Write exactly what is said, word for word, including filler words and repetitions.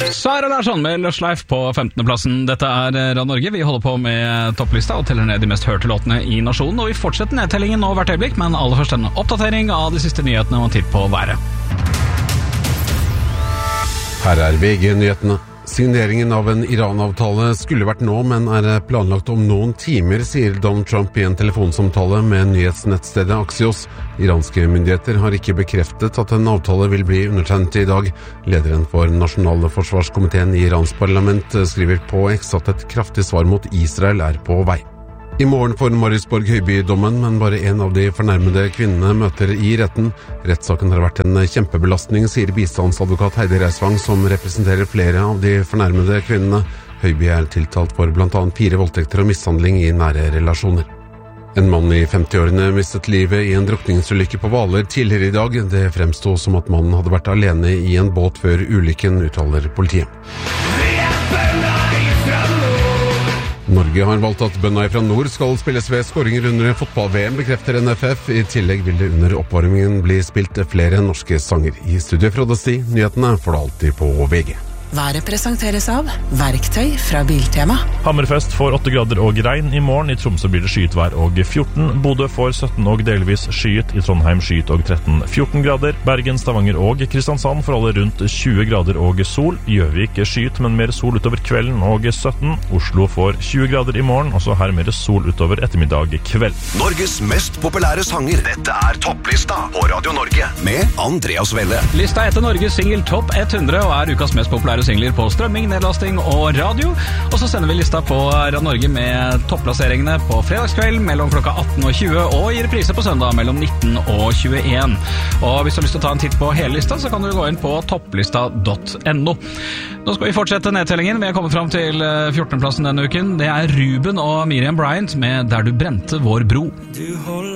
Sara Larsson med Lush Life på femtendeplassen. Dette er Radio Norge. Vi holder på med topplista og teller ned de mest hørte låtene i nasjonen. Og vi fortsetter nedtellingen nå hvert øyeblikk, men aller først en oppdatering av de siste nyhetene og en titt på været. Her er V G-nyhetene. Signeringen av en Iran-avtale skulle vært nå, men er planlagt om noen timer, sier Donald Trump i en telefonsamtale med nyhetsnettstedet Axios. Iranske myndigheter har ikke bekreftet at en avtale vil bli undertegnet i dag. Lederen for nasjonale forsvarskomiteen i Irans parlament skriver på X at et kraftig svar mot Israel er på vei. I morgen får Marisborg Høiby-dommen, men bare en av de fornærmede kvinnene møter i retten. Rettssaken har vært en kjempebelastning, sier bistandsadvokat Heidi Reisvang, som representerer flere av de fornærmede kvinnene. Høiby er tiltalt for blant annet fire voldtekter og mishandling i nære relasjoner. En mann i femtiårene mistet livet i en drukningsulykke på Hvaler tidligere i dag. Det fremstod som at mannen hadde vært alene i en båt før ulykken, uttaler politiet. Norge har valgt at bønda fra nord skal spilles ved skåringer under fotball-V M, bekrefter N F F. I tillegg vil det under oppvarmingen bli spilt flere norske sanger. I studio fra Desti, nyhetene får du alltid på V G. Været presenteres av Verktøy fra Biltema. Hammerfest får åtte grader og regn i morgen. I Tromsø blir det skyet vær og fjorten. Bodø får sytten og delvis skyet. I Trondheim skyet og tretten fjorten grader. Bergen, Stavanger og Kristiansand får alle rundt tjue grader og sol. Gjøvik skyet, men mer sol utover kvelden og sytten. Oslo får tjue grader i morgen, og så her mer sol utover ettermiddag kveld. Norges mest populære sanger. Dette er topplista på Radio Norge med Andreas Welle. Lista etter Norges single Topp hundre og er ukas mest populære singler på strømming, nedlasting og radio. Og så sender vi lista på Radio Norge med topplasseringene på fredagskveld mellom klokka atten og tjue og gir priser på søndag mellom nitten og tjueen. Og hvis du har lyst til å ta en titt på hele lista, så kan du gå inn på topplista punktum no. Nå skal vi fortsette nedtellingen. Vi er kommet fram til fjortendeplassen denne uken. Det er Ruben og Miriam Bryant med Der du brente vår bro. Du